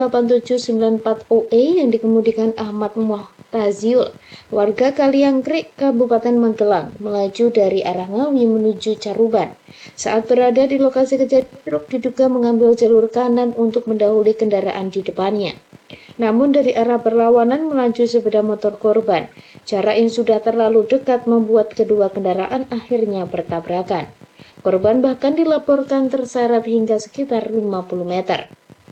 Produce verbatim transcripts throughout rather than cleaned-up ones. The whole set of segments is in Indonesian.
delapan tujuh sembilan empat O E yang dikemudikan Ahmad Muhtaziul, warga Kaliangkrik, Kabupaten Magelang, melaju dari arah Ngawi menuju Caruban. Saat berada di lokasi kejadian, truk diduga mengambil jalur kanan untuk mendahului kendaraan di depannya. Namun dari arah berlawanan melaju sepeda motor korban. Jarak yang sudah terlalu dekat membuat kedua kendaraan akhirnya bertabrakan. Korban bahkan dilaporkan terseret hingga sekitar lima puluh meter.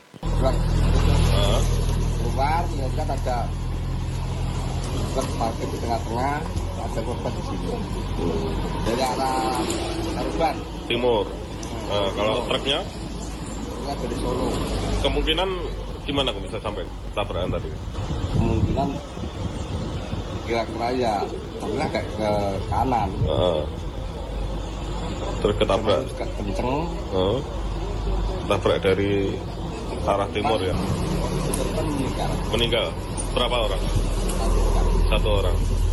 Keluar, melihat ada truk parkir di tengah-tengah, ada korban di sini. Dari arah Caruban timur. Nah, kalau truknya? Truknya dari Solo. Kemungkinan gimana kok bisa sampai tabrakan tadi? Kemungkinan kira-kira ya, tabrakan kayak ke kanan. Uh, terus ketabrak? Kenceng. Uh, tabrak dari arah timur ya? Meninggal. Meninggal. Berapa orang? Satu orang.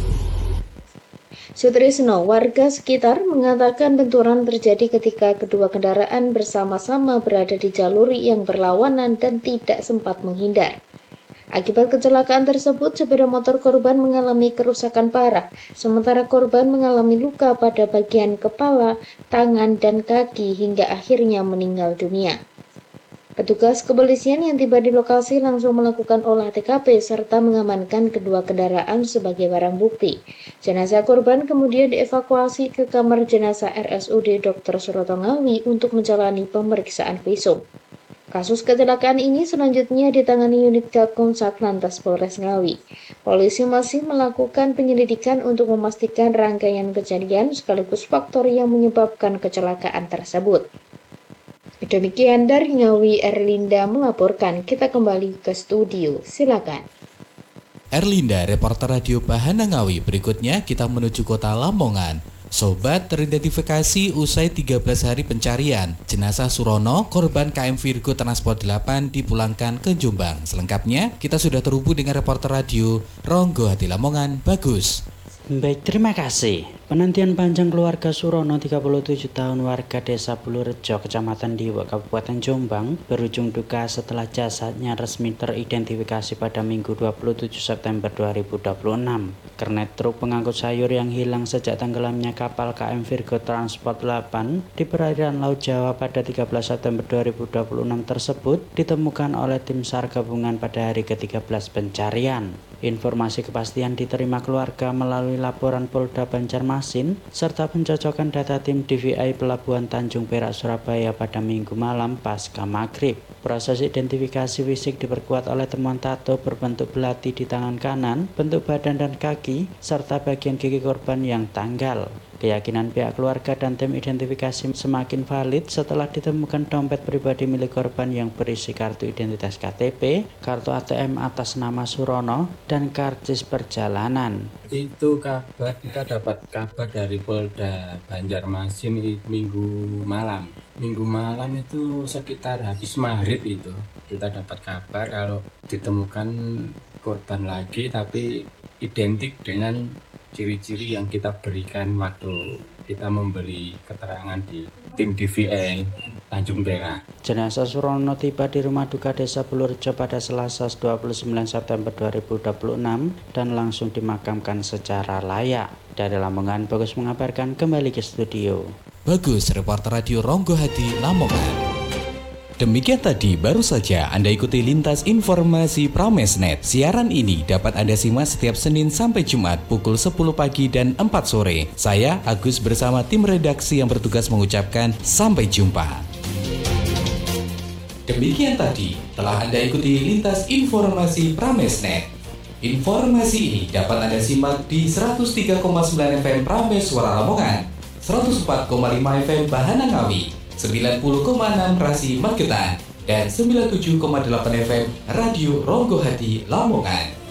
Sutrisno, warga sekitar, mengatakan benturan terjadi ketika kedua kendaraan bersama-sama berada di jalur yang berlawanan dan tidak sempat menghindar. Akibat kecelakaan tersebut, sepeda motor korban mengalami kerusakan parah, sementara korban mengalami luka pada bagian kepala, tangan, dan kaki hingga akhirnya meninggal dunia. Petugas kepolisian yang tiba di lokasi langsung melakukan olah T K P serta mengamankan kedua kendaraan sebagai barang bukti. Jenazah korban kemudian dievakuasi ke kamar jenazah R S U D Dokter Suroto Ngawi untuk menjalani pemeriksaan visum. Kasus kecelakaan ini selanjutnya ditangani unit Gakum Satlantas Polres Ngawi. Polisi masih melakukan penyelidikan untuk memastikan rangkaian kejadian sekaligus faktor yang menyebabkan kecelakaan tersebut. Demikian dari Ngawi, Erlinda melaporkan. Kita kembali ke studio, silakan. Erlinda, reporter radio Bahana Ngawi. Berikutnya kita menuju kota Lamongan. Sobat, teridentifikasi usai tiga belas hari pencarian, jenazah Surono, korban K M Virgo Transport delapan dipulangkan ke Jombang. Selengkapnya, kita sudah terhubung dengan reporter radio Ronggo Hati Lamongan, Bagus. Baik, terima kasih. Penantian panjang keluarga Surono, tiga puluh tujuh tahun, warga desa Bulurejo, Kecamatan Diwa, Kabupaten Jombang, berujung duka setelah jasadnya resmi teridentifikasi pada Minggu dua puluh tujuh September dua ribu dua puluh enam. Kernet truk pengangkut sayur yang hilang sejak tenggelamnya kapal K M Virgo Transport delapan di perairan Laut Jawa pada tiga belas September dua ribu dua puluh enam tersebut ditemukan oleh tim SAR gabungan pada hari ke tiga belas pencarian. Informasi kepastian diterima keluarga melalui laporan Polda Banjarmasin serta pencocokan data tim D V I Pelabuhan Tanjung Perak Surabaya pada Minggu malam pasca maghrib. Proses identifikasi fisik diperkuat oleh temuan tato berbentuk belati di tangan kanan, bentuk badan dan kaki, serta bagian gigi korban yang tanggal. Keyakinan pihak keluarga dan tim identifikasi semakin valid setelah ditemukan dompet pribadi milik korban yang berisi kartu identitas K T P, kartu A T M atas nama Surono, dan karcis perjalanan. Itu kabar, kita dapat kabar dari Polda Banjarmasin minggu malam. Minggu malam itu sekitar habis maghrib itu kita dapat kabar kalau ditemukan korban lagi, tapi identik dengan ciri-ciri yang kita berikan waktu kita memberi keterangan di tim D V I Tanjung Perak. Jenazah Surono tiba di rumah duka desa Bulurejo pada Selasa dua puluh sembilan September dua ribu dua puluh enam dan langsung dimakamkan secara layak. Dari Lamongan, Bagus mengabarkan, kembali ke studio. Bagus, reporter radio Ronggo Hati Lamongan. Demikian tadi baru saja Anda ikuti lintas informasi Pramesnet. Siaran ini dapat Anda simak setiap Senin sampai Jumat pukul sepuluh pagi dan empat sore. Saya Agus bersama tim redaksi yang bertugas mengucapkan sampai jumpa. Demikian tadi telah Anda ikuti lintas informasi Pramesnet. Informasi ini dapat Anda simak di seratus tiga koma sembilan F M Prames Suara Lamongan, seratus empat koma lima F M Bahana Ngawi, sembilan puluh koma enam Rasi Magetan, dan sembilan puluh tujuh koma delapan F M Radio Ronggo Hati Lamongan.